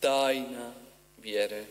Tajna vjere.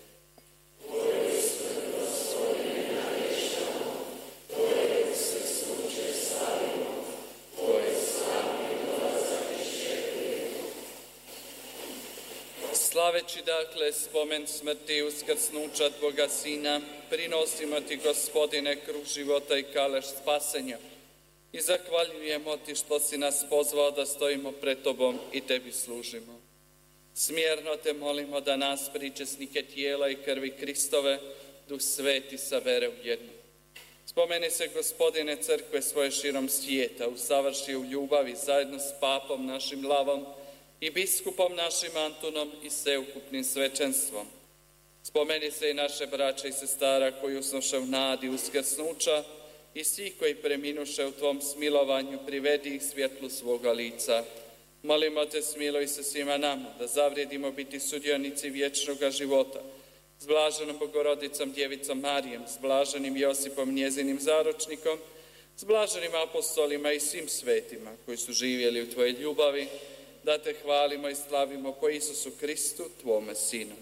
Slaveći dakle spomen smrti i uskrsnuća Tvoga Sina, prinosimo Ti, Gospodine, kruh života i kalež spasenja i zahvaljujemo Ti što si nas pozvao da stojimo pred Tobom i Tebi služimo. Smjerno Te molimo da nas, pričesnike tijela i krvi Kristove, Duh Sveti sabere u jedno. Spomeni se, Gospodine, crkve svoje širom svijeta, usavrši u ljubavi zajedno s papom našim Lavom i biskupom našim Antunom i sveukupnim svećenstvom. Spomeni se i naše braće i sestara koji usnoše u nadi uskrsnuća i svi koji preminuše u Tvom smilovanju, privedi ih svjetlu svoga lica. Molimo Te, smiluj se svima nama, da zavrijedimo biti sudionici vječnoga života, s blaženom Bogorodicom Djevicom Marijem, s blaženim Josipom njezinim zaročnikom, s blaženim apostolima i svim svetima koji su živjeli u Tvojoj ljubavi, da Te hvalimo i slavimo po Isusu Kristu, Tvome Sinu.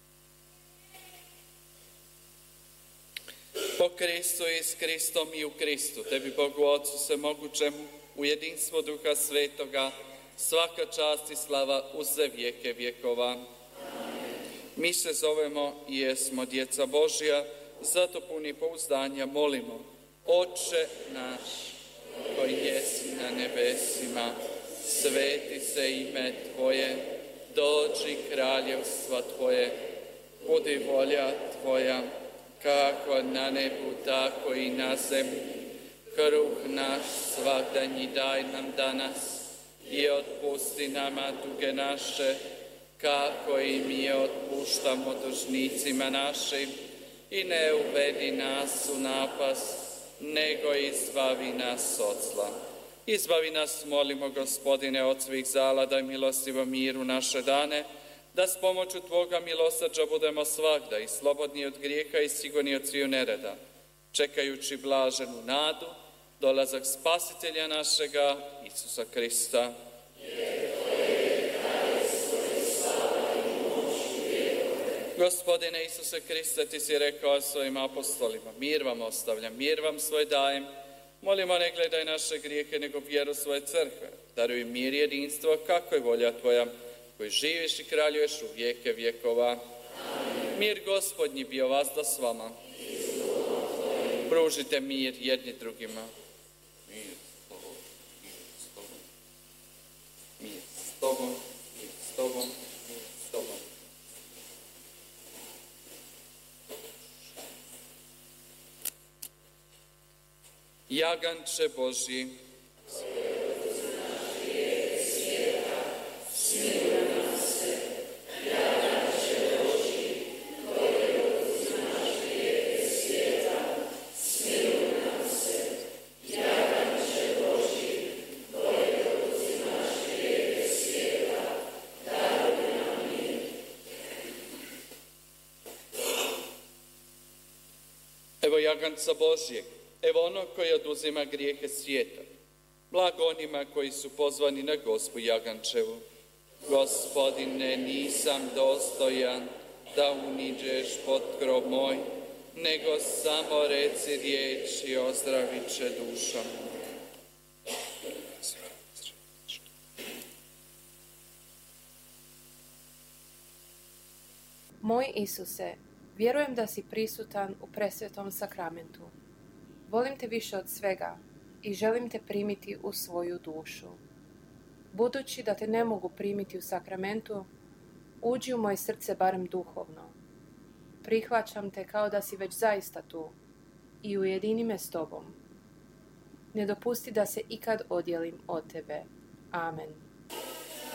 Po Kristu i s Kristom i u Kristu, Tebi, Bogu Otcu Svemogućemu, u jedinstvo Duha Svetoga, svaka čast i slava uze vijeke vjekova. Mi se zovemo i jesmo djeca Božja, zato puni pouzdanja molimo: Oče naš, koji jesi na nebesima, sveti se ime Tvoje, dođi kraljevstva Tvoje, budi volja Tvoja, kako na nebu, tako i na zemlji. Kruh naš svakdanji daj nam danas i otpusti nama duge naše, kako i mi otpuštamo dužnicima našim, i ne uvedi nas u napast, nego izbavi nas od zla. Izbavi nas, molimo, Gospodine, od svih zala, daj milostivo miru naše dane, da s pomoću Tvoga milosrđa budemo svagda i slobodni od grijeha i sigurni od sviju nereda, čekajući blaženu nadu, dolazak Spasitelja našega, Isusa Krista. Gospodine Isuse Kriste, Ti si rekao svojim apostolima: mir vam ostavljam, mir vam svoj dajem. Molimo, ne gledaj naše grijehe, nego vjeru svoje crkve. Daruj mir i jedinstvo, kako je volja Tvoja, koji živiš i kraljuješ u vijeke vjekova. Amen. Mir Gospodnji bio vas da s vama. Pružite mir jedni drugima. Mir s Tobom, mir s Tobom, mir s Tobom, mir s Tobom. Jaganče Božji, evo jaganca Božjeg, evo onog koji oduzima grijehe svijeta. Blago onima koji su pozvani na Gospu Jagančevu. Gospodine, nisam dostojan da uniđeš pod grob moj, nego samo reci riječ i ozdravit će duša moja. Moj Isuse, vjerujem da si prisutan u presvetom sakramentu. Volim Te više od svega i želim Te primiti u svoju dušu. Budući da Te ne mogu primiti u sakramentu, uđi u moje srce barem duhovno. Prihvaćam Te kao da si već zaista tu i ujedini me s Tobom. Ne dopusti da se ikad odjelim od Tebe. Amen.